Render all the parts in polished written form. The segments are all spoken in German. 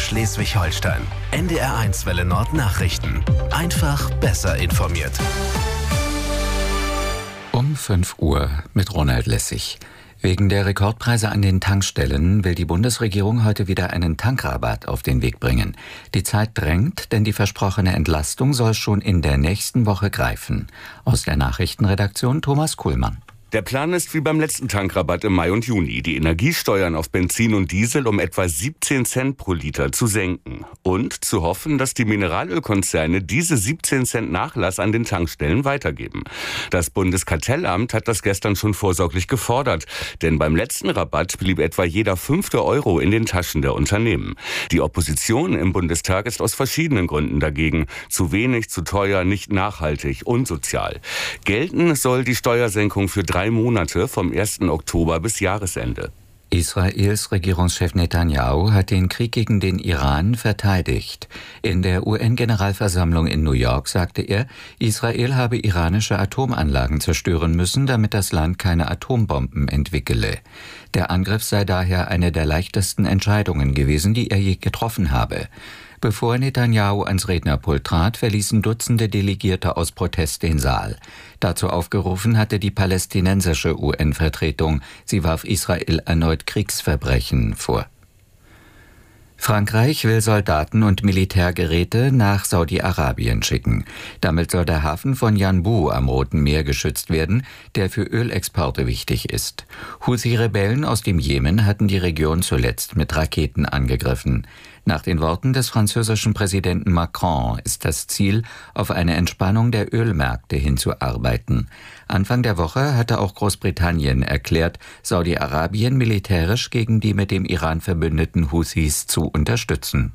Schleswig-Holstein. NDR1 Welle Nord Nachrichten. Einfach besser informiert. Um 5 Uhr mit Ronald Lessig. Wegen der Rekordpreise an den Tankstellen will die Bundesregierung heute wieder einen Tankrabatt auf den Weg bringen. Die Zeit drängt, denn die versprochene Entlastung soll schon in der nächsten Woche greifen. Aus der Nachrichtenredaktion Thomas Kuhlmann. Der Plan ist wie beim letzten Tankrabatt im Mai und Juni, die Energiesteuern auf Benzin und Diesel um etwa 17 Cent pro Liter zu senken. Und zu hoffen, dass die Mineralölkonzerne diese 17 Cent Nachlass an den Tankstellen weitergeben. Das Bundeskartellamt hat das gestern schon vorsorglich gefordert. Denn beim letzten Rabatt blieb etwa jeder 5. Euro in den Taschen der Unternehmen. Die Opposition im Bundestag ist aus verschiedenen Gründen dagegen. Zu wenig, zu teuer, nicht nachhaltig, unsozial. Gelten soll die Steuersenkung für 3 Monate vom 1. Oktober bis Jahresende. Israels Regierungschef Netanyahu hat den Krieg gegen den Iran verteidigt. In der UN-Generalversammlung in New York sagte er, Israel habe iranische Atomanlagen zerstören müssen, damit das Land keine Atombomben entwickele. Der Angriff sei daher eine der leichtesten Entscheidungen gewesen, die er je getroffen habe. Bevor Netanyahu ans Rednerpult trat, verließen Dutzende Delegierte aus Protest den Saal. Dazu aufgerufen hatte die palästinensische UN-Vertretung. Sie warf Israel erneut Kriegsverbrechen vor. Frankreich will Soldaten und Militärgeräte nach Saudi-Arabien schicken. Damit soll der Hafen von Yanbu am Roten Meer geschützt werden, der für Ölexporte wichtig ist. Houthi-Rebellen aus dem Jemen hatten die Region zuletzt mit Raketen angegriffen. Nach den Worten des französischen Präsidenten Macron ist das Ziel, auf eine Entspannung der Ölmärkte hinzuarbeiten. Anfang der Woche hatte auch Großbritannien erklärt, Saudi-Arabien militärisch gegen die mit dem Iran verbündeten Houthis zu unterstützen.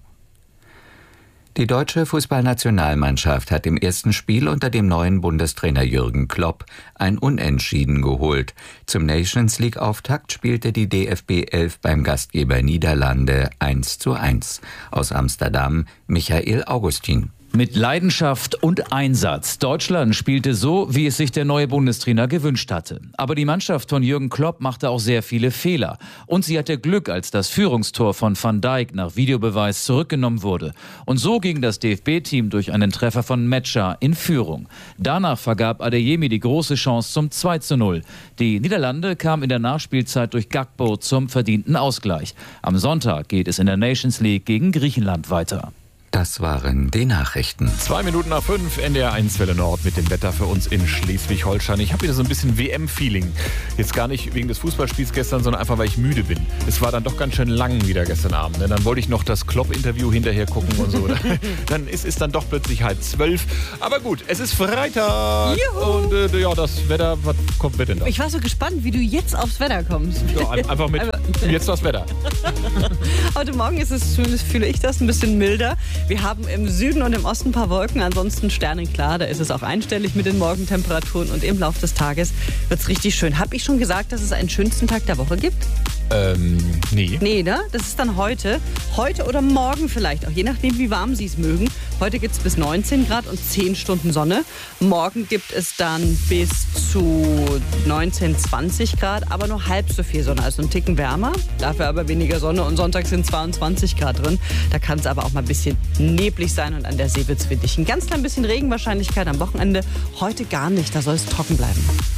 Die deutsche Fußballnationalmannschaft hat im ersten Spiel unter dem neuen Bundestrainer Jürgen Klopp ein Unentschieden geholt. Zum Nations-League-Auftakt spielte die DFB 11 beim Gastgeber Niederlande 1:1. Aus Amsterdam Michael Augustin. Mit Leidenschaft und Einsatz. Deutschland spielte so, wie es sich der neue Bundestrainer gewünscht hatte. Aber die Mannschaft von Jürgen Klopp machte auch sehr viele Fehler. Und sie hatte Glück, als das Führungstor von Van Dijk nach Videobeweis zurückgenommen wurde. Und so ging das DFB-Team durch einen Treffer von Metscher in Führung. Danach vergab Adeyemi die große Chance zum 2:0. Die Niederlande kamen in der Nachspielzeit durch Gakpo zum verdienten Ausgleich. Am Sonntag geht es in der Nations League gegen Griechenland weiter. Das waren die Nachrichten. 5:02, NDR1 Welle Nord mit dem Wetter für uns in Schleswig-Holstein. Ich habe wieder so ein bisschen WM-Feeling. Jetzt gar nicht wegen des Fußballspiels gestern, sondern einfach, weil ich müde bin. Es war dann doch ganz schön lang wieder gestern Abend. Dann wollte ich noch das Klopp-Interview hinterher gucken und so. Dann ist es dann doch plötzlich 11:30. Aber gut, es ist Freitag. Juhu. Und ja, das Wetter, was kommt mit denn da? Ich war so gespannt, wie du jetzt aufs Wetter kommst. Ja, einfach mit jetzt das Wetter. Heute Morgen ist es, zumindest fühle ich das, ein bisschen milder. Wir haben im Süden und im Osten ein paar Wolken, ansonsten sternenklar. Da ist es auch einstellig mit den Morgentemperaturen und im Laufe des Tages wird es richtig schön. Habe ich schon gesagt, dass es einen schönsten Tag der Woche gibt? Nee. Nee, ne? Das ist dann heute. Heute oder morgen vielleicht, auch je nachdem, wie warm Sie es mögen. Heute gibt es bis 19 Grad und 10 Stunden Sonne. Morgen gibt es dann bis zu 19, 20 Grad, aber nur halb so viel Sonne, also ein Ticken wärmer. Dafür aber weniger Sonne und Sonntag sind 22 Grad drin. Da kann es aber auch mal ein bisschen neblig sein und an der See wird es windig. Ein ganz klein bisschen Regenwahrscheinlichkeit am Wochenende. Heute gar nicht, da soll es trocken bleiben.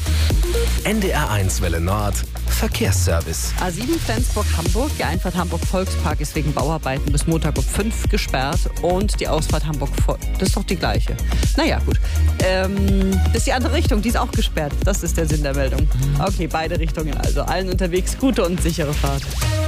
NDR1 Welle Nord Verkehrsservice. A7 Flensburg-Hamburg. Die Einfahrt Hamburg-Volkspark ist wegen Bauarbeiten bis Montag um 5 gesperrt. Und die Ausfahrt Hamburg, das ist doch die gleiche. Naja, gut. Das ist die andere Richtung, die ist auch gesperrt. Das ist der Sinn der Meldung. Okay, beide Richtungen also. Allen unterwegs gute und sichere Fahrt.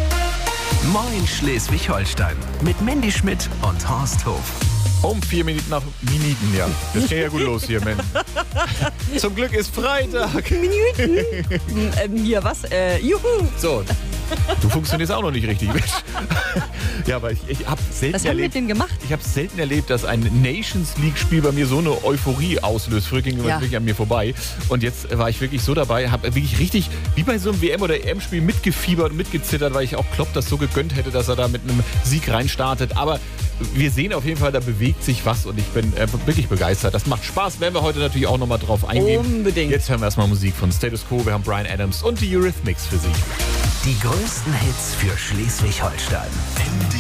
Moin Schleswig-Holstein mit Mandy Schmidt und Horst Hof. Um 4 Minuten nach Minuten, ja. Das geht ja gut los hier, Mensch. Zum Glück ist Freitag. Minuten. Hier, was? Juhu. So, du funktionierst auch noch nicht richtig, Mensch. Ja, aber ich habe selten Was haben wir denn gemacht? Ich habe selten erlebt, dass ein Nations-League-Spiel bei mir so eine Euphorie auslöst. Früher ging es wirklich an mir vorbei. Und jetzt war ich wirklich so dabei, habe wirklich richtig, wie bei so einem WM- oder EM-Spiel, mitgefiebert und mitgezittert, weil ich auch Klopp das so gegönnt hätte, dass er da mit einem Sieg reinstartet. Aber wir sehen auf jeden Fall, da bewegt sich was und ich bin wirklich begeistert. Das macht Spaß, werden wir heute natürlich auch nochmal drauf eingehen. Unbedingt. Jetzt hören wir erstmal Musik von Status Quo. Wir haben Bryan Adams und die Eurythmics für Sie. Die größten Hits für Schleswig-Holstein.